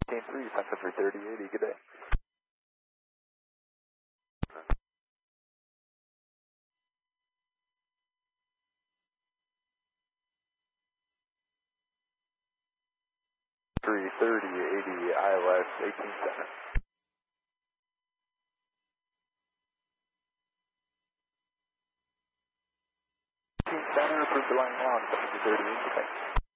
3, Passenger 3080, good day. Three 3080 ILS 18 center. 18 center, approved the line now on Passenger 3080, good day.